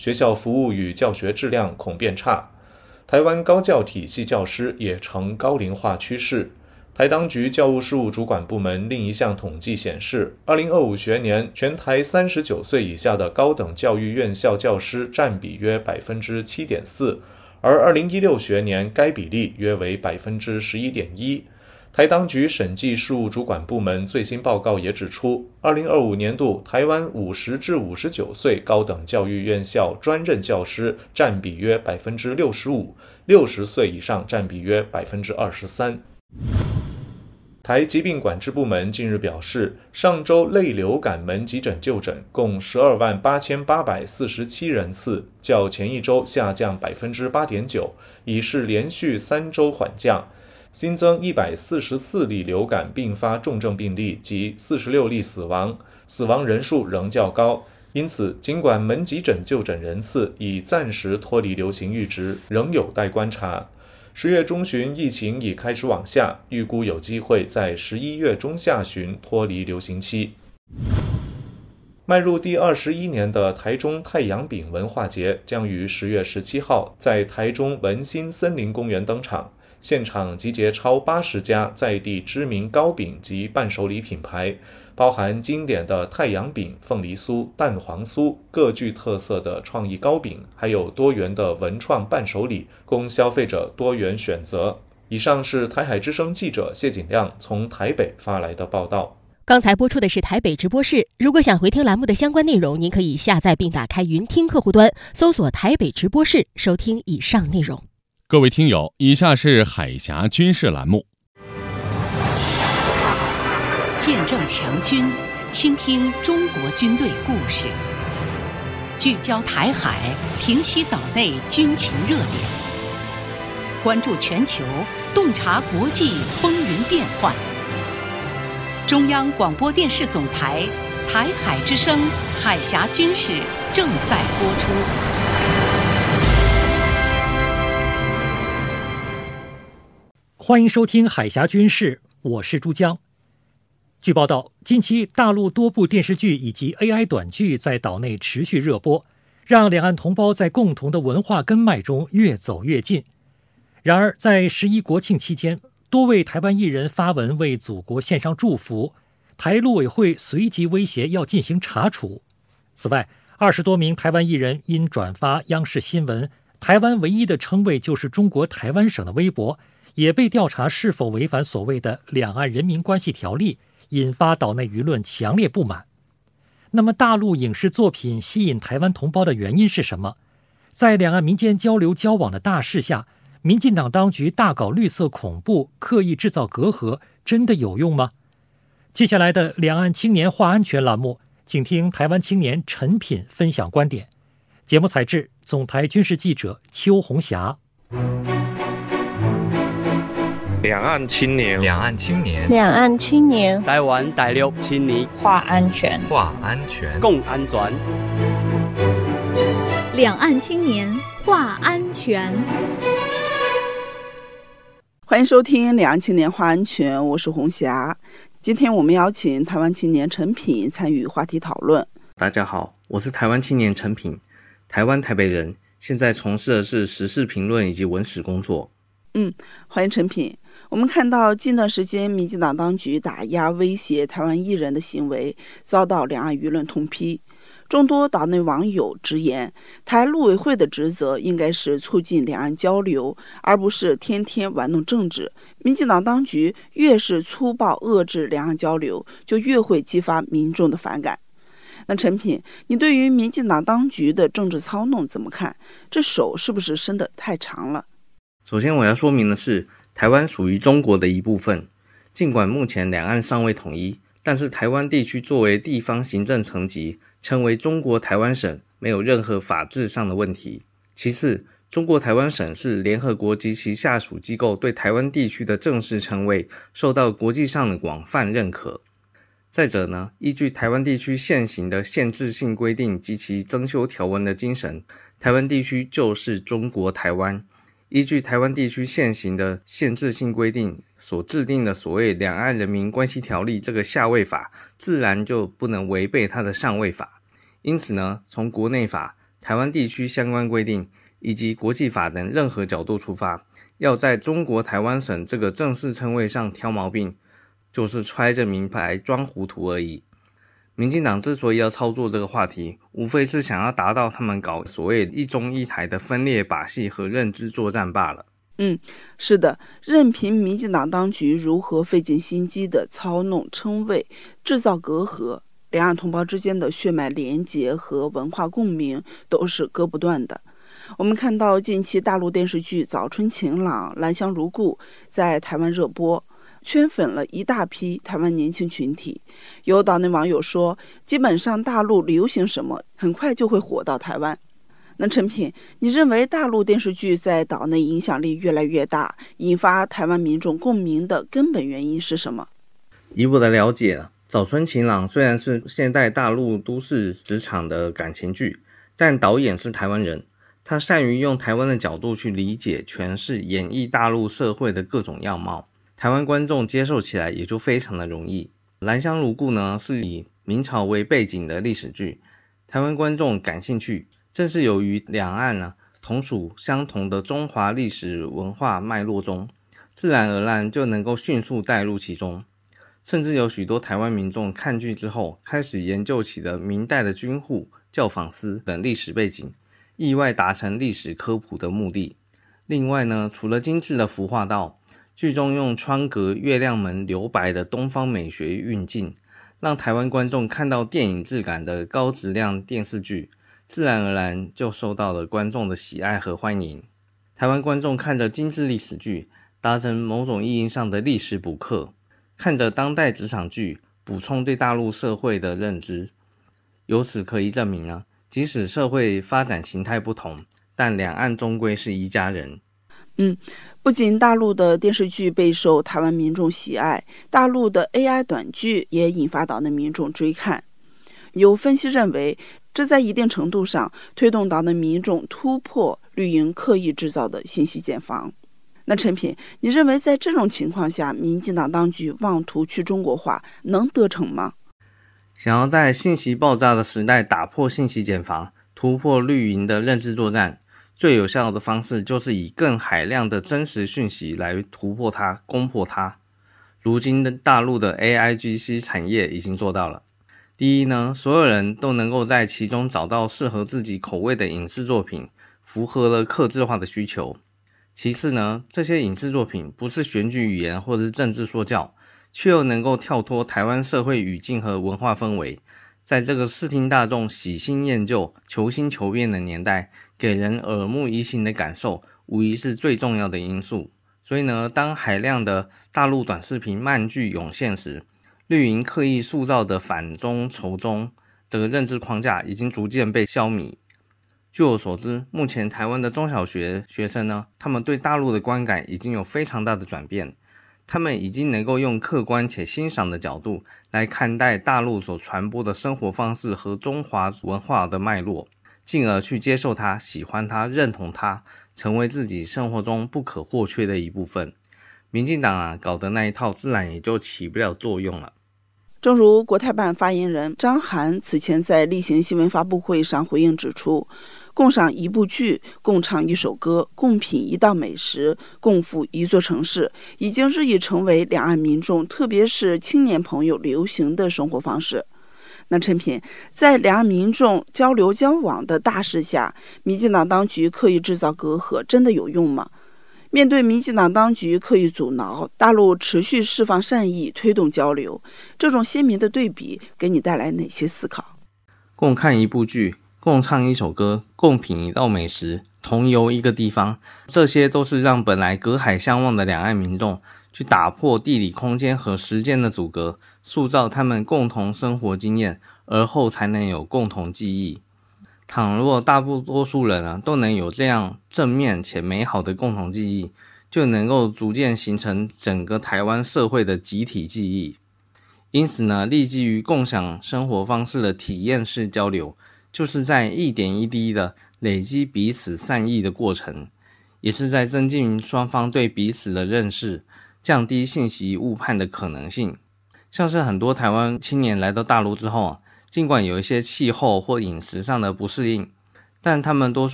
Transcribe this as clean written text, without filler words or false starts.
学校服务与教学质量恐变差。台湾高教体系教师也呈高龄化趋势。台当局教务事务主管部门另一项统计显示，2025学年全台39岁以下的高等教育院校教师占比约 7.4%， 而2016学年该比例约为 11.1%。台当局审计事务主管部门最新报告也指出，2025年度台湾50至59岁高等教育院校专任教师占比约 65%， 60岁以上占比约 23%。台疾病管制部门近日表示，上周类流感门急诊就诊共128847人次，较前一周下降 8.9%， 已是连续3周缓降。新增144例流感并发重症病例及46例死亡，死亡人数仍较高。因此，尽管门急诊就诊人次已暂时脱离流行阈值，仍有待观察。10月中旬疫情已开始往下，预估有机会在11月中下旬脱离流行期。迈入第21年的台中太阳饼文化节将于10月17号在台中文心森林公园登场，现场集结超80家在地知名糕饼及伴手礼品牌，包含经典的太阳饼、凤梨酥、蛋黄酥，各具特色的创意糕饼，还有多元的文创伴手礼，供消费者多元选择。以上是台海之声记者谢景亮从台北发来的报道。 刚才播出的是台北直播室，如果想回听栏目的相关内容，您可以下载并打开云听客户端，搜索台北直播室，收听以上内容。 各位听友，以下是海峡军事栏目。 见证强军，倾听中国军队故事，聚焦台海，平息岛内军情热点，关注全球，洞察国际风云变幻。中央广播电视总台台海之声海峡军事正在播出。 欢迎收听海峡军事，我是朱江。据报道，近期大陆多部电视剧以及 AI 短剧在岛内持续热播，让两岸同胞在共同的文化根脉中越走越近。然而，在11国庆期间，多位台湾艺人发文为祖国献上祝福，台陆委会随即威胁要进行查处。此外，20多名台湾艺人因转发央视新闻“台湾唯一的称谓就是中国台湾省”的微博，也被调查是否违反所谓的《两岸人民关系条例》，引发岛内舆论强烈不满。那么，大陆影视作品吸引台湾同胞的原因是什么？在两岸民间交流交往的大势下，民进党当局大搞绿色恐怖，刻意制造隔阂，真的有用吗？接下来的两岸青年话安全栏目，请听台湾青年陈品分享观点。节目采制总台军事记者邱红霞。 两岸青年， 两岸青年， 两岸青年， 台湾大陆青年话安全， 话安全， 共安全。 两岸青年话安全。 欢迎收听两岸青年话安全，我是红霞。今天我们邀请台湾青年陈品参与话题讨论。 大家好，我是台湾青年陈品，台湾台北人，现在从事的是时事评论以及文史工作。 欢迎陈品。我们看到近段时间民进党当局打压威胁台湾艺人的行为遭到两岸舆论痛批，众多岛内网友直言，台陆委会的职责应该是促进两岸交流，而不是天天玩弄政治。民进党当局越是粗暴遏制两岸交流，就越会激发民众的反感。那陈品，你对于民进党当局的政治操弄怎么看？这手是不是伸得太长了？ 首先我要说明的是，台湾属于中国的一部分，尽管目前两岸尚未统一，但是台湾地区作为地方行政层级，称为中国台湾省，没有任何法制上的问题。其次，中国台湾省是联合国及其下属机构对台湾地区的正式称谓，受到国际上的广泛认可。再者呢，依据台湾地区现行的限制性规定及其增修条文的精神，台湾地区就是中国台湾。依据台湾地区现行的限制性规定所制定的所谓两岸人民关系条例这个下位法，自然就不能违背它的上位法。因此呢，从国内法、 台湾地区相关规定以及国际法等任何角度出发，要在中国台湾省这个正式称谓上挑毛病，就是揣着名牌装糊涂而已。民进党之所以要操作这个话题，无非是想要达到他们搞所谓一中一台的分裂把戏和认知作战罢了。 是的，任凭民进党当局如何费尽心机的操弄称谓，制造隔阂，两岸同胞之间的血脉连结和文化共鸣都是割不断的。我们看到近期大陆电视剧《早春晴朗》《兰香如故》在台湾热播，圈粉了一大批台湾年轻群体。有岛内网友说，基本上大陆流行什么，很快就会火到台湾。那陈品，你认为大陆电视剧在岛内影响力越来越大，引发台湾民众共鸣的根本原因是什么？ 以我的了解，《早春晴朗》虽然是现代大陆都市职场的感情剧，但导演是台湾人，他善于用台湾的角度去理解、诠释、演绎大陆社会的各种样貌，台湾观众接受起来也就非常的容易。兰香如故呢，是以明朝为背景的历史剧，台湾观众感兴趣，正是由于两岸同属相同的中华历史文化脉络中，自然而然就能够迅速带入其中。甚至有许多台湾民众看剧之后，开始研究起了明代的军户、教坊司等历史背景，意外达成历史科普的目的。另外呢，除了精致的服化道，剧中用窗格、月亮门留白的东方美学运镜，让台湾观众看到电影质感的高质量电视剧，自然而然就受到了观众的喜爱和欢迎。台湾观众看着精致历史剧，达成某种意义上的历史补课，看着当代职场剧，补充对大陆社会的认知。由此可以证明即使社会发展形态不同，但两岸终归是一家人。 不仅大陆的电视剧备受台湾民众喜爱，大陆的 AI 短剧也引发岛内民众追看。有分析认为，这在一定程度上推动岛内民众突破绿营刻意制造的信息茧房。那陈品，你认为在这种情况下，民进党当局妄图去中国化能得逞吗？ 想要在信息爆炸的时代打破信息茧房，突破绿营的认知作战，最有效的方式就是以更海量的真实讯息来突破它、攻破它。如今的大陆的 AIGC 产业已经做到了。第一呢，所有人都能够在其中找到适合自己口味的影视作品，符合了客制化的需求。其次呢，这些影视作品不是选举语言或者是政治说教，却又能够跳脱台湾社会语境和文化氛围，在这个视听大众喜新厌旧、求新求变的年代，给人耳目一新的感受，无疑是最重要的因素。所以呢，当海量的大陆短视频漫剧涌现时，绿营刻意塑造的反中仇中的认知框架已经逐渐被消弭。据我所知，目前台湾的中小学学生呢，他们对大陆的观感已经有非常大的转变，他们已经能够用客观且欣赏的角度来看待大陆所传播的生活方式和中华文化的脉络，进而去接受它、喜欢它、认同它，成为自己生活中不可或缺的一部分。民进党搞的那一套自然也就起不了作用了。 正如国台办发言人张涵此前在例行新闻发布会上回应指出，共赏一部剧、共唱一首歌、共品一道美食、共赴一座城市，已经日益成为两岸民众，特别是青年朋友流行的生活方式。那陈品，在两岸民众交流交往的大势下，民进党当局刻意制造隔阂，真的有用吗？面对民进党当局刻意阻挠，大陆持续释放善意，推动交流，这种鲜明的对比给你带来哪些思考？ 共看一部剧、共唱一首歌、共品一道美食、同游一个地方，这些都是让本来隔海相望的两岸民众去打破地理空间和时间的阻隔，塑造他们共同生活经验，而后才能有共同记忆。倘若大多数人都能有这样正面且美好的共同记忆，就能够逐渐形成整个台湾社会的集体记忆。因此呢，立基于共享生活方式的体验式交流，就是在一点一滴的累积彼此善意的过程，也是在增进双方对彼此的认识，降低信息误判的可能性。像是很多台湾青年来到大陆之后尽管有一些气候或饮食上的不适应， 但他们多数